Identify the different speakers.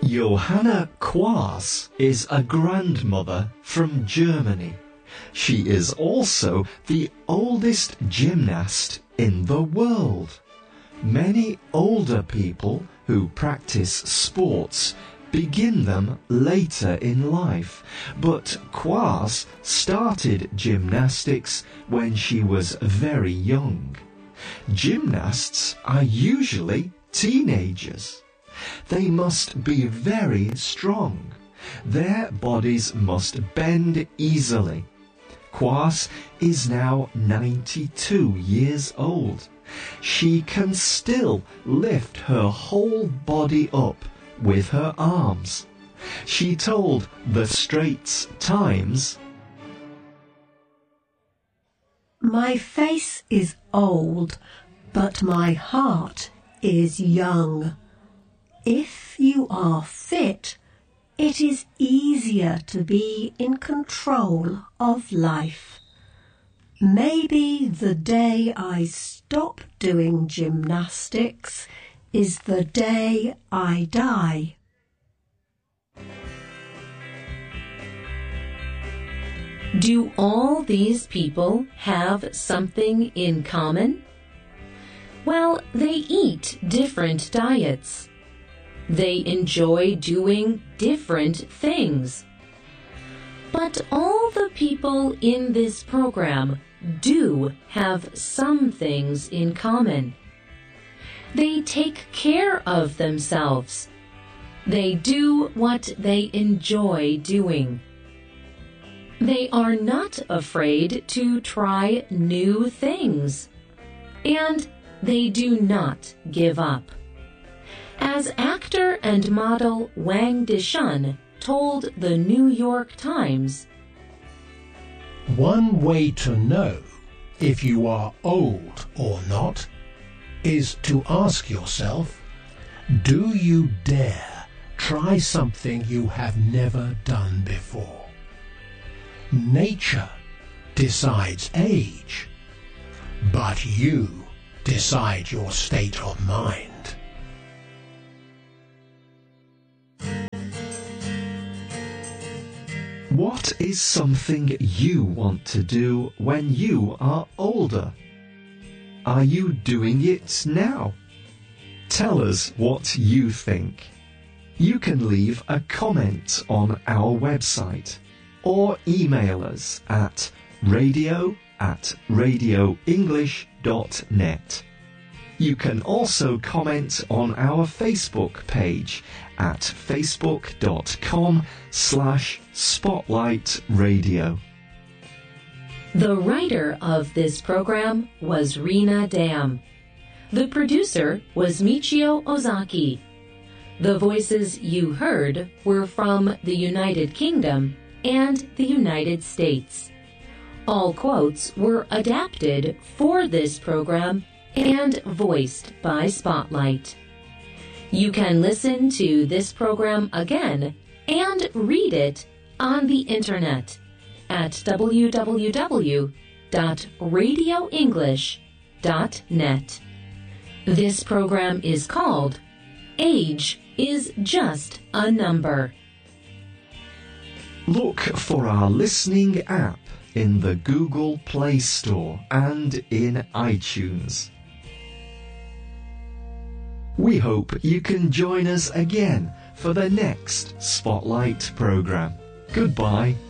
Speaker 1: Johanna Quaas is a grandmother from Germany. She is also the oldest gymnast in the world. Many older people who practice sports begin them later in life, but Quaas started gymnastics when she was very young. Gymnasts are usually teenagers. They must be very strong. Their bodies must bend easily. Quaas is now 92 years old. She can still lift her whole body up with her arms. She told the Straits Times,
Speaker 2: "My face is old, but my heart is young. If you are fit, it is easier to be in control of life. Maybe the day I stop doing gymnastics is the day I die."
Speaker 3: Do all these people have something in common? Well, they eat different diets. They enjoy doing different things. But all the people in this program do have some things in common. They take care of themselves. They do what they enjoy doing. They are not afraid to try new things. And they do not give up. As actor and model Wang Dishun told the New York Times,
Speaker 4: "One way to know if you are old or not is to ask yourself, do you dare try something you have never done before? Nature decides age, but you decide your state of mind."
Speaker 1: What is something you want to do when you are older? Are you doing it now? Tell us what you think. You can leave a comment on our website or email us at radio@radioenglish.net. You can also comment on our Facebook page at facebook.com/spotlightradio.
Speaker 3: The writer of this program was Rena Dam. The producer was Michio Ozaki. The voices you heard were from the United Kingdom and the United States. All quotes were adapted for this program and voiced by Spotlight. You can listen to this program again and read it on the internet at www.radioenglish.net. This program is called Age is Just a Number.
Speaker 1: Look for our listening app in the Google Play Store and in iTunes. We hope you can join us again for the next Spotlight program. Goodbye.